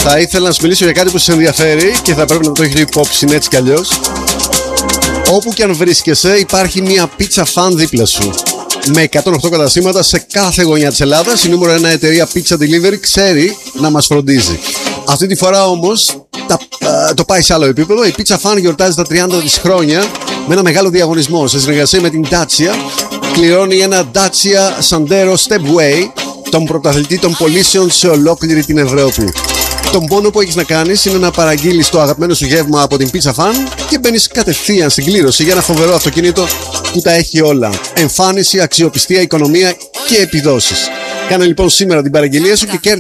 Θα ήθελα να σου μιλήσω για κάτι που σε ενδιαφέρει και θα πρέπει να το έχεις υπόψη έτσι κι αλλιώς. Όπου και αν βρίσκεσαι, υπάρχει μια Pizza Fan δίπλα σου. Με 108 καταστήματα σε κάθε γωνιά της Ελλάδας, η νούμερο 1 εταιρεία Pizza Delivery ξέρει να μας φροντίζει. Αυτή τη φορά όμως το πάει σε άλλο επίπεδο. Η Pizza Fan γιορτάζει τα 30 της χρόνια με ένα μεγάλο διαγωνισμό. Σε συνεργασία με την Dacia, κληρώνει ένα Dacia Sandero Stepway, τον πρωταθλητή των πωλήσεων σε ολόκληρη την Ευρώπη. Το μόνο που έχεις να κάνεις είναι να παραγγείλεις το αγαπημένο σου γεύμα από την Pizza Fan και μπαίνεις κατευθείαν στην κλήρωση για ένα φοβερό αυτοκίνητο που τα έχει όλα. Εμφάνιση, αξιοπιστία, οικονομία και επιδόσεις. Κάνε λοιπόν σήμερα την παραγγελία σου και